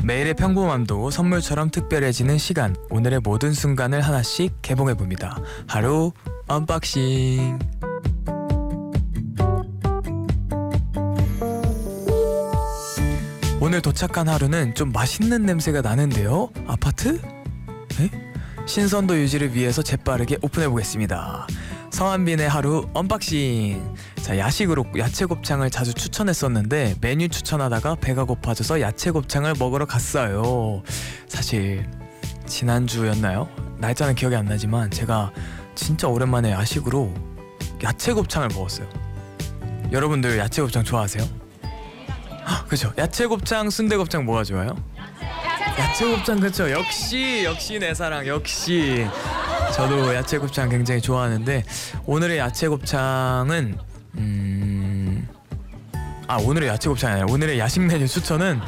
매일의 평범함도 선물처럼 특별해지는 시간. 오늘의 모든 순간을 하나씩 개봉해봅니다. 하루 언박싱. 오늘 도착한 하루는 좀 맛있는 냄새가 나는데요. 아파트? 에? 신선도 유지를 위해서 재빠르게 오픈해보겠습니다. 서한빈의 하루 언박싱. 자, 야식으로 야채곱창을 자주 추천했었는데 메뉴 추천하다가 배가 고파져서 야채곱창을 먹으러 갔어요. 사실 지난주였나요? 날짜는 기억이 안 나지만 제가 진짜 오랜만에 야식으로 야채곱창을 먹었어요. 여러분들 야채곱창 좋아하세요? 그쵸? 야채곱창, 순대곱창 뭐가 좋아요? 야채곱창. 그쵸? 역시 내 사랑. 역시 저도 야채곱창 굉장히 좋아하는데 오늘의 야채곱창은 오늘의 야채곱창이 아니라 오늘의 야식 메뉴 추천은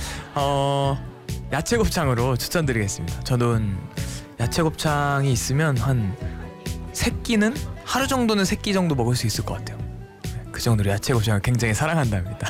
야채곱창으로 추천드리겠습니다. 저는 야채곱창이 있으면 한 3끼는 하루 정도는 3끼 정도 먹을 수 있을 것 같아요. 그 정도로 야채곱창을 굉장히 사랑한답니다.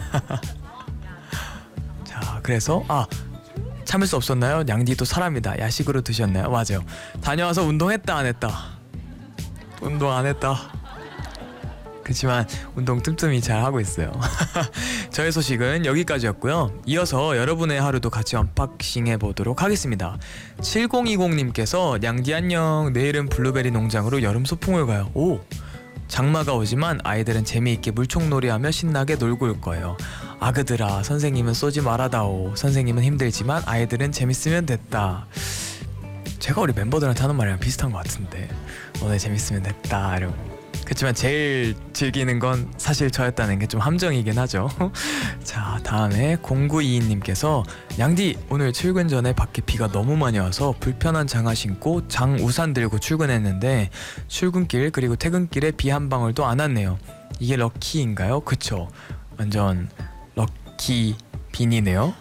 자, 그래서 참을 수 없었나요? 냥디도 사람이다. 야식으로 드셨나요? 맞아요. 다녀와서 운동했다 안 했다? 운동 안 했다. 그렇지만 운동 뜸뜸이 잘 하고 있어요. 저의 소식은 여기까지였고요. 이어서 여러분의 하루도 같이 언박싱 해보도록 하겠습니다. 7020님께서 냥디 안녕. 내일은 블루베리 농장으로 여름 소풍을 가요. 오! 장마가 오지만 아이들은 재미있게 물총놀이하며 신나게 놀고 올 거예요. 아그들아, 선생님은 쏘지 말아다오. 선생님은 힘들지만 아이들은 재밌으면 됐다. 제가 우리 멤버들한테 하는 말이랑 비슷한 것 같은데, 오늘 재밌으면 됐다 이러고. 그렇지만 제일 즐기는 건 사실 저였다는 게 좀 함정이긴 하죠. 자, 다음에 0922님께서 냥디 오늘 출근 전에 밖에 비가 너무 많이 와서 불편한 장화 신고 장우산 들고 출근했는데 출근길 그리고 퇴근길에 비 한 방울도 안 왔네요. 이게 럭키인가요? 그쵸? 완전 럭키 빈이네요.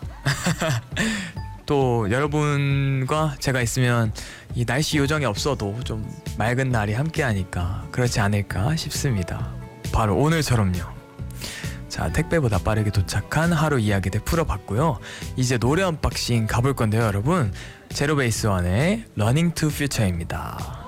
또 여러분과 제가 있으면 이 날씨 요정이 없어도 좀 맑은 날이 함께하니까 그렇지 않을까 싶습니다. 바로 오늘처럼요. 자, 택배보다 빠르게 도착한 하루 이야기들 풀어봤고요. 이제 노래 언박싱 가볼 건데요, 여러분. 제로베이스원의 Running to Future입니다.